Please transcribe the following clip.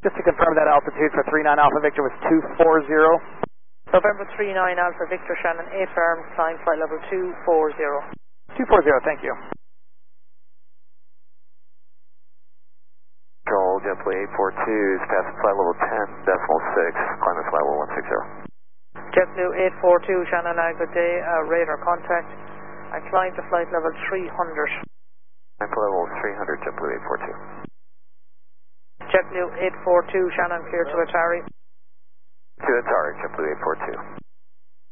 Just to confirm that altitude for 39 Alpha Victor was 240. November 39 Alpha Victor Shannon, 8 firm, climb flight level 240. 240, thank you. Control, JetBlue 842 is passing flight level 10.6, climb flight level 160. JetBlue 842, Shannon, good day, radar contact, and climb to flight level 300. Climb flight level 300, JetBlue 842. JetBlue 842, Shannon, clear to Atari. To Atari, JetBlue 842.